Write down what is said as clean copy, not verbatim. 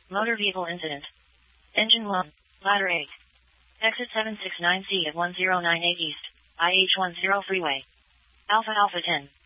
Motor vehicle incident. Engine 1. Ladder 8. Exit 769C at 1098 East, IH10 freeway. Alpha Alpha 10.